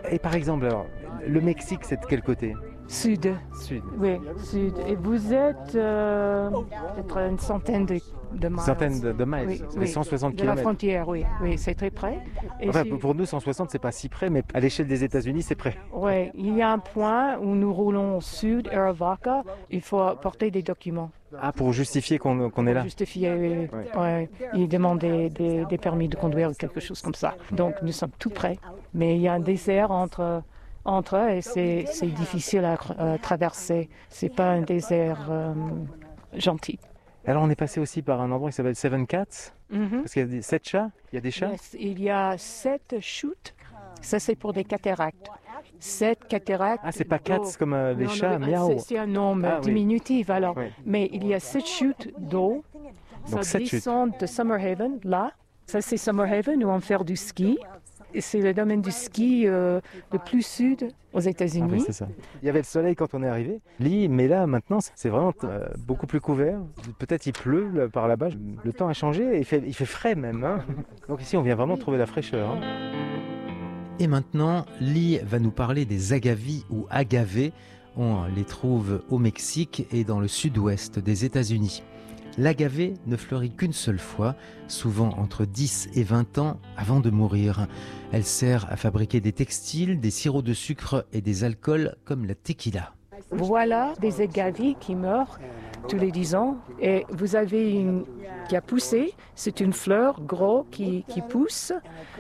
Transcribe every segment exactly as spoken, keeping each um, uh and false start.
Et par exemple, alors, le Mexique, c'est de quel côté? Sud. Sud. Oui, sud. Et vous êtes euh, peut-être une centaine de, de miles. Centaines de, de miles, Oui, c'est oui. cent soixante De la kilomètres. frontière, oui. Oui, c'est très près. Et Enfin, si- pour nous, cent soixante, c'est pas si près, mais à l'échelle des États-Unis, c'est près. Oui, il y a un point où nous roulons au sud, Arivaca. Il faut apporter des documents. Ah, pour justifier qu'on qu'on est là. Justifier, oui. Ouais. Il demande des, des, des permis de conduire ou quelque chose comme ça. Donc nous sommes tout près. Mais il y a un désert entre, entre eux et c'est, c'est difficile à euh, traverser. C'est pas un désert euh, gentil. Alors, on est passé aussi par un endroit qui s'appelle Seven Cats, Mhm. parce qu'il y a des, sept chats. Il y a des chats. Yes, il y a sept chutes. Ça, c'est pour des cataractes. Sept cataractes. Ah, c'est pas cats d'eau. comme euh, les Non, chats, non, miaou. c'est, c'est un nom Ah, oui. diminutif, alors. Oui. Mais il y a sept chutes d'eau. Donc, Ça sept chutes. descend de Summerhaven, là. Ça, c'est Summerhaven, où on fait du ski. Et c'est le domaine du ski euh, le plus sud aux Ah oui, États-Unis. c'est ça. Il y avait le soleil quand on est arrivé. Lee, mais là, maintenant, c'est vraiment euh, beaucoup plus couvert. Peut-être il pleut là, par là-bas. Le temps a changé et il fait, il fait frais même. Hein. Donc ici, on vient vraiment trouver la fraîcheur. Hein. Et maintenant, Lee va nous parler des agavis ou agavés. On les trouve au Mexique et dans le sud-ouest des États-Unis. L'agave ne fleurit qu'une seule fois, souvent entre dix et vingt ans avant de mourir. Elle sert à fabriquer des textiles, des sirops de sucre et des alcools comme la tequila. Voilà des agaves qui meurent tous les dix ans. Et vous avez une qui a poussé. C'est une fleur gros qui, qui pousse.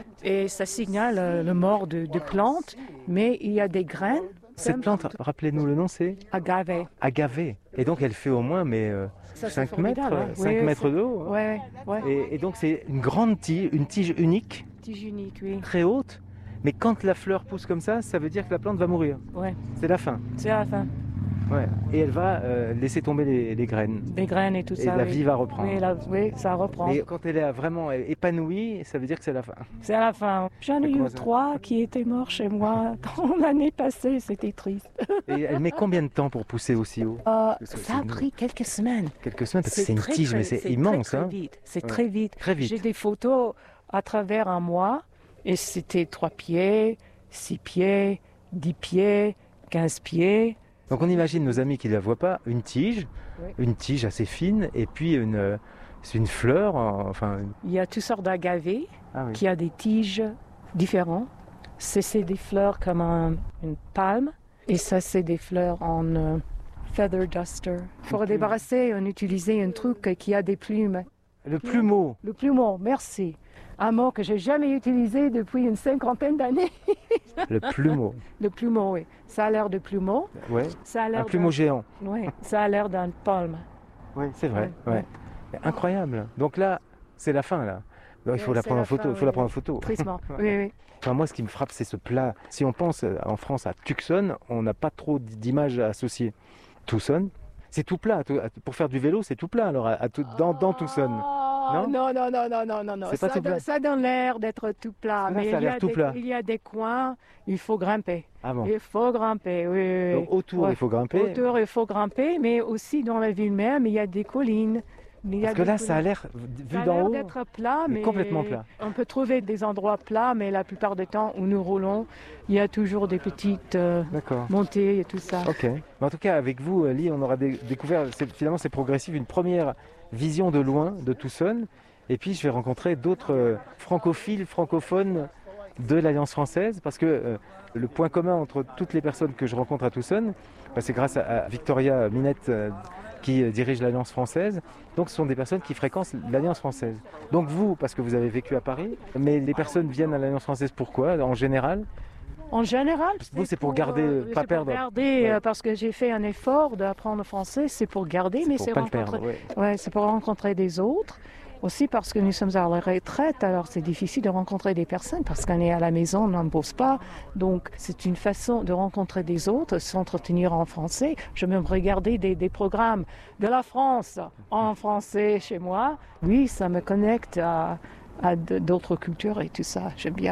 Et ça signale euh, le mort de, de plantes. Mais il y a des graines. Cette plante, rappelez-nous le nom, c'est Agave. agave. Et donc, elle fait au moins mais, euh, Ça, c'est cinq mètres, formidable, hein. cinq Oui, mètres c'est- de haut. Hein. Ouais, ouais. Et, et donc, c'est une grande tige, une tige unique, Tige unique, oui. très haute. Mais quand la fleur pousse comme ça, ça veut dire que la plante va mourir. Ouais, C'est la fin. c'est à la fin. Ouais. Et elle va euh, laisser tomber les, les graines. Les graines et tout Et ça. la oui. vie va reprendre. Oui, la- oui, ça reprend. Et quand elle est vraiment épanouie, ça veut dire que c'est la fin. C'est à la fin. J'en ai Et comment eu ça- trois qui étaient morts chez moi dans l'année passée. C'était triste. Et elle met combien de temps pour pousser aussi haut? Euh, c'est- ça a c'est- pris quelques semaines. Quelques semaines, parce que c'est une très, tige, très- mais c'est très, immense. Très, hein. très vite. C'est Ouais. très vite. Très vite. J'ai des photos à travers un mois et c'était trois pieds, six pieds, dix pieds, quinze pieds. Donc on imagine nos amis qui ne la voient pas, une tige, Oui. une tige assez fine, et puis une, euh, c'est une fleur, euh, enfin... une- Il y a toutes sortes d'agavés Ah oui. qui a des tiges différentes. C'est, c'est des fleurs comme un- une palme et ça c'est des fleurs en euh, feather duster. Pour plume. débarrasser, on utilise un truc qui a des plumes. Le plumeau. Le plumeau, merci. Un mot que j'ai jamais utilisé depuis une cinquantaine d'années. Le plumeau. Le plumeau, oui. Ça a l'air de plumeau. Ouais. Ça a l'air Un plumeau géant. d'un... ouais, ça a l'air d'un palme. Oui, c'est vrai. Ouais, Ouais. Incroyable. Donc là, c'est la fin là. Donc, il faut Ouais, la c'est prendre la en photo. fin, Il faut la oui. prendre en photo. Tristement. Oui, oui. Enfin, moi, ce qui me frappe, c'est ce plat. Si on pense euh, en France à Tucson, on n'a pas trop d'images associées. Tucson, c'est tout plat. Tout- Pour faire du vélo, c'est tout plat. Alors, à- à tout- dans, dans Tucson. Oh, Non non, non, non, non, non, non, non. C'est pas Ça, tout plat. donne- ça donne l'air d'être tout plat. Là, mais ça a il y, l'air a tout des, plat. il y a des coins, il faut grimper. Ah bon. Il faut grimper, oui, oui, oui. Donc, autour, Ouais. il faut grimper. Autour, il faut grimper, mais aussi dans la ville même, il y a des collines. Il y a Parce que des là, ça a collines. l'air, Ça vu a d'en l'air haut, d'être plat, mais mais complètement plat. On peut trouver des endroits plats, mais la plupart du temps où nous roulons, il y a toujours des petites euh, d'accord. montées et tout ça. Ok. Mais en tout cas, avec vous, Lee, on aura dé- découvert, c'est- finalement, c'est progressif, une première vision de loin de Tucson. Et puis, je vais rencontrer d'autres euh, francophiles, francophones de l'Alliance française, parce que euh, le point commun entre toutes les personnes que je rencontre à Tucson, bah, c'est grâce à, à Victoria Minette euh, qui euh, dirige l'Alliance française. Donc, ce sont des personnes qui fréquentent l'Alliance française. Donc, vous, parce que vous avez vécu à Paris, mais les personnes viennent à l'Alliance française pourquoi, en général? En général, Vous, c'est pour garder, euh, pas c'est perdre. Pour garder, Ouais. euh, parce que j'ai fait un effort d'apprendre le français, c'est pour garder, mais pour c'est pas le rencontrer, perdre. Ouais. ouais, c'est pour rencontrer des autres. Aussi parce que nous sommes à la retraite, alors c'est difficile de rencontrer des personnes parce qu'on est à la maison, on n'embauche pas. Donc c'est une façon de rencontrer des autres, s'entretenir en français. Je me regarder des, des programmes de la France en français chez moi. Oui, ça me connecte à, à de- d'autres cultures et tout ça, j'aime bien.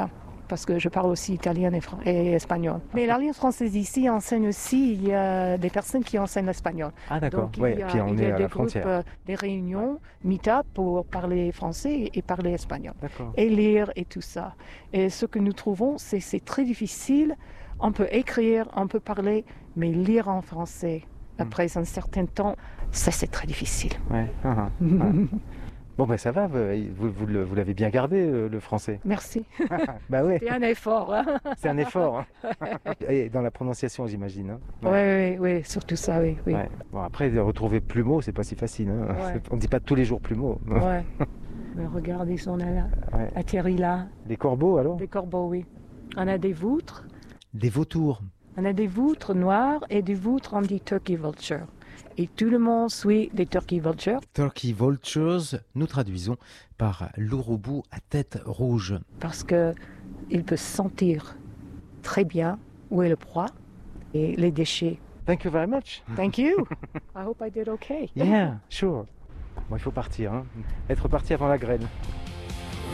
parce que je parle aussi italien et, fran- et espagnol. Mais l'Alliance française ici enseigne aussi, il y a des personnes qui enseignent l'espagnol. Ah d'accord, Donc ouais, il y a, puis on il y est a à des la groupes, frontière. euh, des réunions, meet-up pour parler français et parler espagnol. D'accord. Et lire et tout ça. Et ce que nous trouvons, c'est c'est très difficile. On peut écrire, on peut parler, mais lire en français, après un certain temps, ça c'est très difficile. Ouais. ah, ah. Ouais. Bon ben ça va, vous, vous, vous le- vous l'avez bien gardé euh, le français. Merci. Bah ouais, C'est un effort. Hein? c'est un effort. hein. Et dans la prononciation j'imagine. Hein. Oui, oui, oui, surtout ça, oui. oui. Ouais. Bon après de retrouver plumeau c'est pas si facile. Hein. Ouais. C'est- On dit pas tous les jours plumeau. Ouais. Mais regarde, ils sont là, Ouais. atterris là. Les corbeaux alors? Des corbeaux, oui. On a des voutres. Des vautours. On a des voutres noires et des voutres, on dit turkey vulture. Et tout le monde suit des turkey vultures Turkey vultures, nous traduisons par l'ouroubou à tête rouge. parce qu'il peut sentir très bien où est le proie et les déchets. Thank you very much. Thank you. I hope I did okay. Yeah, sure. Bon il faut partir. Hein. Être parti avant la grêle.